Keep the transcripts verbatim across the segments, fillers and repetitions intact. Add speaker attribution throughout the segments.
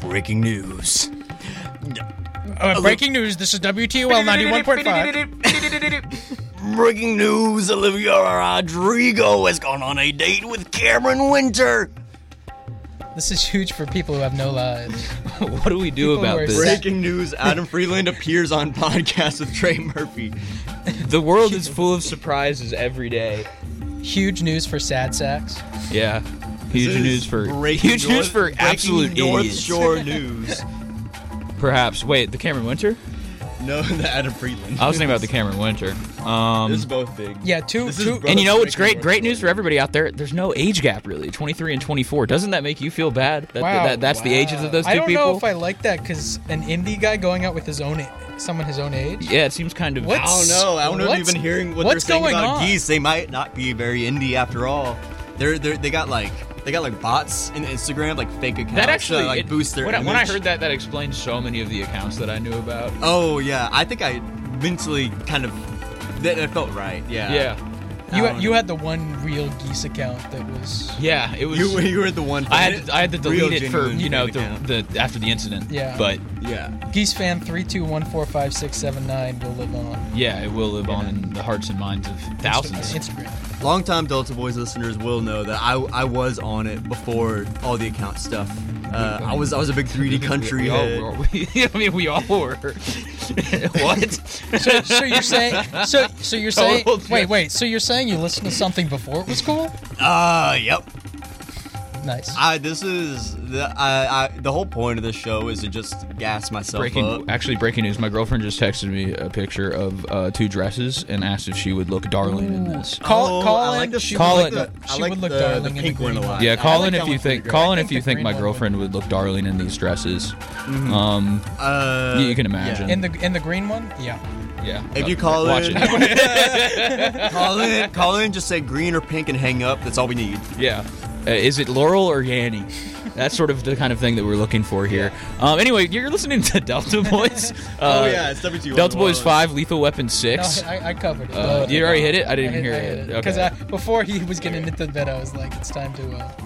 Speaker 1: Breaking news.
Speaker 2: Uh, breaking news, this is W T O L ninety-one point five.
Speaker 1: Breaking news, Olivia Rodrigo has gone on a date with Cameron Winter.
Speaker 2: This is huge for people who have no lives.
Speaker 3: What do we do
Speaker 2: People
Speaker 3: about
Speaker 2: who are
Speaker 3: this?
Speaker 2: sad.
Speaker 1: Breaking news, Adam Freeland appears on podcast with Trey Murphy.
Speaker 3: The world is full of surprises every day.
Speaker 2: Huge news for sad sacks.
Speaker 3: Yeah. Huge
Speaker 1: This
Speaker 3: news
Speaker 1: is
Speaker 3: for
Speaker 1: breaking
Speaker 3: huge
Speaker 1: North-
Speaker 3: news for
Speaker 1: breaking
Speaker 3: absolute
Speaker 1: North
Speaker 3: idiots.
Speaker 1: Shore news.
Speaker 3: Perhaps. Wait, the Cameron Winter?
Speaker 1: No, the Adam Freeland.
Speaker 3: I was thinking about the Cameron Winter. Um,
Speaker 1: This is both big.
Speaker 2: Yeah, two.
Speaker 1: This is
Speaker 2: two
Speaker 1: both
Speaker 3: and you know what's
Speaker 1: breaking
Speaker 3: great?
Speaker 1: North
Speaker 3: Great
Speaker 1: Shore
Speaker 3: news for everybody out there. There's no age gap really. twenty-three and twenty-four. Doesn't that make you feel bad? That,
Speaker 2: Wow.
Speaker 3: that that's the ages of those two
Speaker 2: I don't
Speaker 3: people.
Speaker 2: know if I like that because an indie guy going out with his own, someone his own age.
Speaker 3: Yeah, it seems kind of.
Speaker 2: What?
Speaker 1: I don't know. I don't know if
Speaker 2: What's-
Speaker 1: you've been hearing what
Speaker 2: what's
Speaker 1: they're saying
Speaker 2: going
Speaker 1: about
Speaker 2: on?
Speaker 1: geese. They might not be very indie after all. They're they they got like they got like bots in Instagram, like fake accounts
Speaker 3: That actually
Speaker 1: to like
Speaker 3: it-
Speaker 1: boost their
Speaker 3: when, I,
Speaker 1: image.
Speaker 3: when I heard that, that explains so many of the accounts that I knew about.
Speaker 1: Oh yeah, I think I mentally kind of that it felt right. Yeah.
Speaker 3: Yeah,
Speaker 2: You
Speaker 1: I don't
Speaker 2: you
Speaker 1: know.
Speaker 2: had the one real geese account that was.
Speaker 3: yeah, it was.
Speaker 1: You you were the one.
Speaker 3: I had I had to
Speaker 1: Real,
Speaker 3: delete it for
Speaker 1: genuine
Speaker 3: you know
Speaker 1: fake
Speaker 3: the,
Speaker 1: account.
Speaker 3: the after the incident.
Speaker 2: Yeah.
Speaker 3: But
Speaker 1: Yeah.
Speaker 2: Geese fan three two one four five six seven nine will live on.
Speaker 3: yeah, it will live on in the hearts and minds of thousands.
Speaker 2: Instagram.
Speaker 1: Longtime Delta Boys listeners will know that I I was on it before all the account stuff. Uh, I was I was a big three D country
Speaker 3: We all
Speaker 1: head.
Speaker 3: were. We- I mean, we all were. What?
Speaker 2: So, so you're saying so so you're saying
Speaker 3: Total
Speaker 2: wait
Speaker 3: drift.
Speaker 2: wait so you're saying you listened to something before it was cool?
Speaker 1: Uh, yep.
Speaker 2: Nice.
Speaker 1: I this is the I, I the whole point of this show is to just gas myself
Speaker 3: Breaking,
Speaker 1: up.
Speaker 3: actually, breaking news. My girlfriend just texted me a picture of uh, two dresses and asked if she would look darling in this.
Speaker 2: Call
Speaker 1: Oh,
Speaker 2: call
Speaker 1: I
Speaker 2: in.
Speaker 1: like the-
Speaker 2: she
Speaker 3: Call
Speaker 2: would
Speaker 3: it-
Speaker 2: look,
Speaker 1: I
Speaker 2: she
Speaker 1: like
Speaker 2: would look
Speaker 1: the-
Speaker 2: darling
Speaker 1: the
Speaker 2: in
Speaker 1: pink
Speaker 2: the
Speaker 1: one
Speaker 2: green
Speaker 1: a lot.
Speaker 3: Yeah,
Speaker 1: I
Speaker 3: call
Speaker 1: like
Speaker 3: in
Speaker 1: that
Speaker 3: if
Speaker 1: one
Speaker 3: you
Speaker 1: pretty
Speaker 3: think.
Speaker 1: great.
Speaker 3: Call in
Speaker 2: I
Speaker 3: if
Speaker 2: think
Speaker 3: you
Speaker 2: the
Speaker 3: think my
Speaker 2: green one
Speaker 3: girlfriend would look darling in these dresses. Um,
Speaker 1: Uh,
Speaker 3: you can imagine.
Speaker 2: in the in the green one. Yeah.
Speaker 3: yeah.
Speaker 1: If you call
Speaker 3: watch
Speaker 1: in,
Speaker 3: it.
Speaker 1: call in, call in, just say green or pink and hang up. That's all we need.
Speaker 3: Yeah. Uh, is it Laurel or Yanny? That's sort of the kind of thing that we're looking for here. Um, anyway, you're listening to Delta Boys. Uh,
Speaker 1: Oh yeah, it's W T O.
Speaker 3: Delta Boys five, Lethal Weapon
Speaker 2: No,
Speaker 3: six.
Speaker 2: I, I covered it.
Speaker 3: Uh, you already hit it? I didn't
Speaker 2: hit-
Speaker 3: hear
Speaker 2: I
Speaker 3: it.
Speaker 2: hit
Speaker 3: Okay.
Speaker 2: Because before he was getting into the bed, I was like, it's time to. Uh,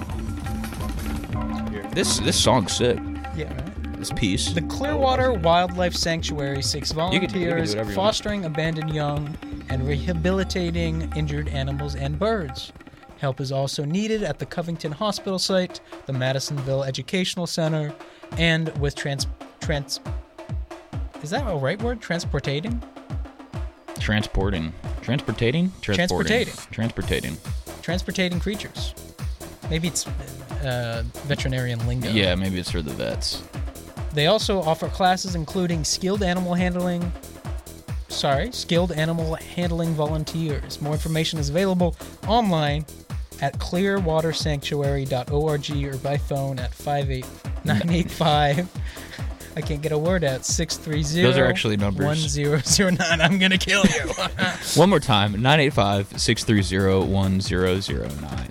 Speaker 3: This this song's sick.
Speaker 2: yeah. Right?
Speaker 3: This piece.
Speaker 2: The Clearwater Wildlife Sanctuary seeks
Speaker 3: can- you can do
Speaker 2: volunteers
Speaker 3: whatever you want.
Speaker 2: fostering abandoned young and rehabilitating injured animals and birds. Help is also needed at the Covington Hospital site, the Madisonville Educational Center, and with trans trans. Is that a right word? Transportating?
Speaker 3: Transporting. Transportating? Transporting.
Speaker 2: Transportating.
Speaker 3: Transportating.
Speaker 2: Transportating creatures. Maybe it's uh, veterinarian lingo.
Speaker 3: Yeah, maybe it's for the vets.
Speaker 2: They also offer classes including skilled animal handling. Sorry, skilled animal handling volunteers. More information is available online at clearwater sanctuary dot org or by phone at five eight nine eight five. I can't get a word out. six three zero.
Speaker 3: Those are actually numbers.
Speaker 2: one zero zero nine. I'm gonna kill you.
Speaker 3: One more time, nine eight five, six three zero, one zero zero nine.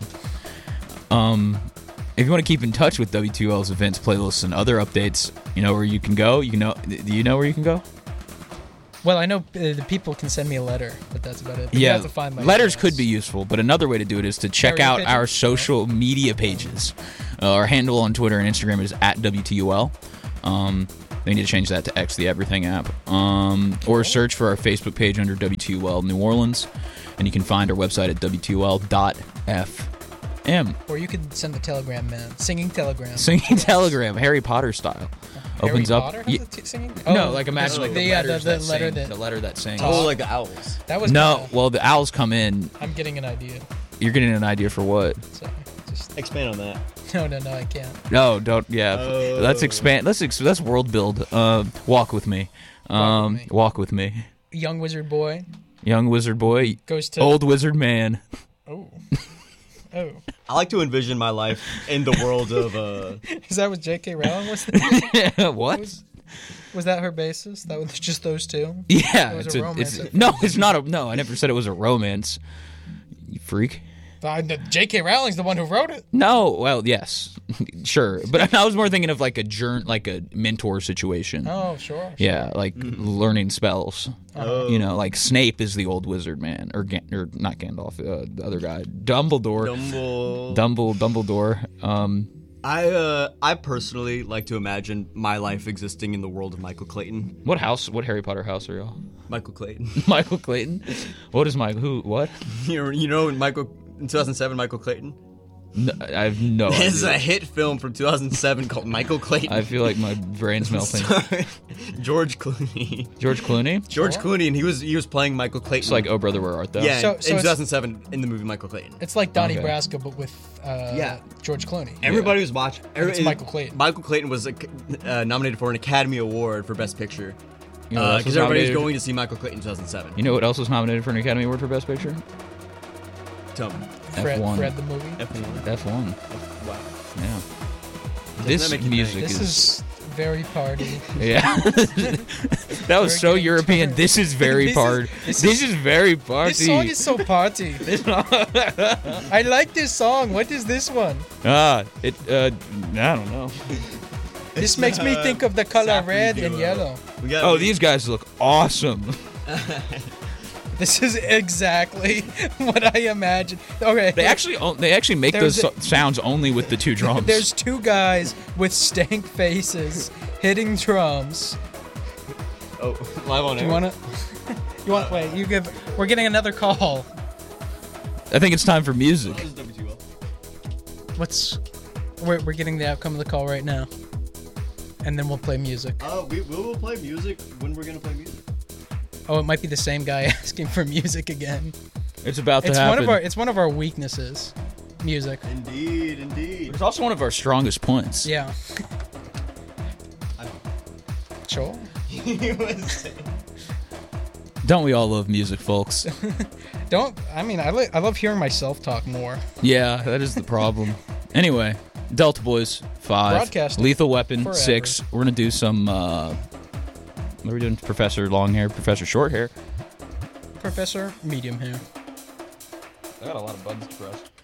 Speaker 3: Um, if you want to keep in touch with W two L's events, playlists, and other updates, you know where you can go. You know, do you know where you can go?
Speaker 2: Well, I know uh, the people can send me a letter, but that's about it. But you
Speaker 3: Yeah,
Speaker 2: have to find my
Speaker 3: letters
Speaker 2: address.
Speaker 3: could be useful, but another way to do it is to check
Speaker 2: Carrier
Speaker 3: out
Speaker 2: pigeon?
Speaker 3: our social media pages. Uh, our handle on Twitter and Instagram is at W T U L. Um, they need to change that to X, the Everything app. Um, or search for our Facebook page under W T U L New Orleans, and you can find our website at W T U L dot F M.
Speaker 2: Or you could send the telegram man, singing telegram.
Speaker 3: Singing telegram, Harry Potter style.
Speaker 2: Harry
Speaker 3: Opens up.
Speaker 2: Potter has
Speaker 3: Yeah.
Speaker 2: a t- singing?
Speaker 3: no,
Speaker 2: Oh,
Speaker 3: like imagine like the,
Speaker 2: the, yeah,
Speaker 3: letters
Speaker 2: the, the
Speaker 3: that
Speaker 2: letter
Speaker 3: sing,
Speaker 2: that
Speaker 3: the letter that sings.
Speaker 1: Oh, like the owls.
Speaker 2: that was
Speaker 3: No,
Speaker 2: kinda-
Speaker 3: well the owls come in.
Speaker 2: I'm getting an idea.
Speaker 3: You're getting an idea for what?
Speaker 2: So just
Speaker 1: Expand on that.
Speaker 2: no, no, no, I can't.
Speaker 3: No, don't. Yeah,
Speaker 1: Oh.
Speaker 3: let's expand. Let's ex- let's world build. Uh, walk with me. Um,
Speaker 2: me.
Speaker 3: walk with me.
Speaker 2: Young wizard boy
Speaker 3: Young wizard boy,
Speaker 2: goes to
Speaker 3: old wizard man.
Speaker 2: Oh, oh,
Speaker 1: I like to envision my life in the world of uh.
Speaker 2: is that what J K Rowling was?
Speaker 3: What?
Speaker 2: was, was that her basis? That was just those two.
Speaker 3: Yeah,
Speaker 2: It was
Speaker 3: it's
Speaker 2: a
Speaker 3: a,
Speaker 2: romance
Speaker 3: it's
Speaker 2: at
Speaker 3: no, it's not a no. I never said it was a romance. You freak.
Speaker 2: Uh, J K Rowling's the one who wrote it.
Speaker 3: No, well, yes, sure, but I was more thinking of like a journ, like a mentor situation.
Speaker 2: Oh, sure. sure.
Speaker 3: Yeah, like learning spells.
Speaker 1: Oh.
Speaker 3: You know, like Snape is the old wizard man, or Gan- or not Gandalf, uh, the other guy, Dumbledore.
Speaker 1: Dumble.
Speaker 3: Dumble, Dumbledore. Um,
Speaker 1: I uh, I personally like to imagine my life existing in the world of Michael Clayton.
Speaker 3: What house? What Harry Potter house are y'all?
Speaker 1: Michael Clayton.
Speaker 3: Michael Clayton. What is Michael? Who? What?
Speaker 1: you you know Michael in two thousand seven Michael Clayton.
Speaker 3: No, I have no idea.
Speaker 1: It's a hit film from two thousand seven called Michael Clayton.
Speaker 3: I feel like my brain's melting.
Speaker 1: George Clooney.
Speaker 3: George Clooney.
Speaker 1: George Clooney, and he was he was playing Michael Clayton.
Speaker 3: It's like Oh Brother Where Art Thou?
Speaker 1: yeah,
Speaker 2: So-
Speaker 1: in
Speaker 2: so it's-
Speaker 1: two thousand seven in the movie Michael Clayton.
Speaker 2: It's like Donnie
Speaker 3: Okay.
Speaker 2: Brasco, but with uh,
Speaker 1: Yeah.
Speaker 2: George Clooney.
Speaker 1: Everybody was watching.
Speaker 2: it's Michael Clayton.
Speaker 1: Michael Clayton was uh, nominated for an Academy Award for Best Picture
Speaker 3: You know what else
Speaker 1: because
Speaker 3: was
Speaker 1: everybody was
Speaker 3: nominated?
Speaker 1: going to see Michael Clayton in two thousand seven.
Speaker 3: You know what else was nominated for an Academy Award for Best Picture?
Speaker 1: Tell me.
Speaker 2: Fred,
Speaker 3: F one.
Speaker 2: Fred the movie.
Speaker 1: F one.
Speaker 3: F one.
Speaker 1: Wow.
Speaker 3: Yeah.
Speaker 1: that
Speaker 3: This
Speaker 1: make you
Speaker 3: music
Speaker 2: This
Speaker 3: is.
Speaker 2: is very party.
Speaker 3: Yeah. That was
Speaker 2: We're
Speaker 3: so
Speaker 2: getting
Speaker 3: European.
Speaker 2: turned.
Speaker 3: This is very
Speaker 2: This is-
Speaker 3: part.
Speaker 2: this
Speaker 3: This,
Speaker 2: is-
Speaker 3: is very party.
Speaker 2: This song is so party. I like this song. What is this one?
Speaker 3: Ah, it. Uh, I don't know.
Speaker 2: This makes me
Speaker 1: uh,
Speaker 2: think of the color
Speaker 1: Sapphire
Speaker 2: red and
Speaker 1: duo.
Speaker 2: yellow.
Speaker 1: We got,
Speaker 3: Oh,
Speaker 1: we-
Speaker 3: these guys look awesome.
Speaker 2: This is exactly what I imagined. Okay.
Speaker 3: They actually, o- they actually make
Speaker 2: There's
Speaker 3: those
Speaker 2: a-
Speaker 3: so- sounds only with the two drums.
Speaker 2: There's two guys with stank faces hitting drums.
Speaker 1: Oh, live on
Speaker 2: Do
Speaker 1: air.
Speaker 2: you want to? You want? Wait. You give. We're getting another call.
Speaker 3: I think it's time for music.
Speaker 1: This is W T L.
Speaker 2: What's? We're we're getting the outcome of the call right now, and then we'll play music.
Speaker 1: Uh, we, we will play music when we're gonna play music.
Speaker 2: Oh, it might be the same guy asking for music again.
Speaker 3: It's about to
Speaker 2: It's
Speaker 3: happen.
Speaker 2: one of our. It's one of our weaknesses. Music.
Speaker 1: Indeed, indeed.
Speaker 3: It's also one of our strongest points.
Speaker 2: Yeah.
Speaker 1: I
Speaker 2: Sure.
Speaker 1: He was saying-
Speaker 3: Don't we all love music, folks?
Speaker 2: Don't. I mean, I li- I love hearing myself talk more.
Speaker 3: Yeah, that is the problem. Anyway, Delta Boys five,
Speaker 2: Broadcasting
Speaker 3: Lethal Weapon
Speaker 2: forever.
Speaker 3: six. We're gonna do some. Uh, what are we doing? Professor Longhair, Professor Shorthair.
Speaker 2: Professor Medium Hair.
Speaker 3: I got a lot of buttons pressed.